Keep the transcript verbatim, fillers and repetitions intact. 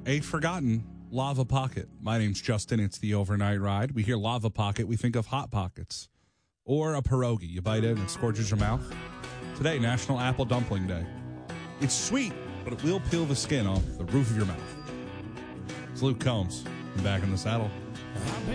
A forgotten Lava Pocket. My name's Justin. It's the Overnight Ride. We hear Lava Pocket, we think of Hot Pockets. Or a pierogi. You bite in and it scorches your mouth. Today, National Apple Dumpling Day. It's sweet, but it will peel the skin off the roof of your mouth. It's Luke Combs. I'm back in the saddle.